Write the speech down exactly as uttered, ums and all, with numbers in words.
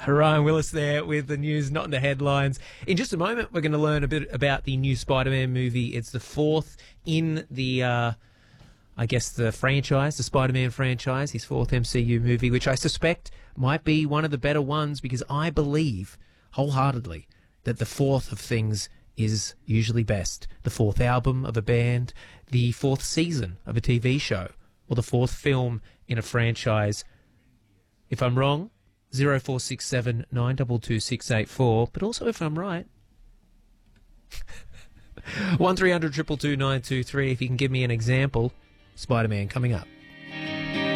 Ryan Willis there with the news, not in the headlines. In just a moment, we're going to learn a bit about the new Spider-Man movie. It's the fourth in the, uh, I guess, the franchise, the Spider-Man franchise, his fourth M C U movie, which I suspect might be one of the better ones because I believe wholeheartedly that the fourth of things is usually best. The fourth album of a band, the fourth season of a T V show, or the fourth film in a franchise. If I'm wrong, zero four six seven nine two two six eight four, but also if I'm right, one three hundred two two two nine two three if you can give me an example. Spider-Man coming up.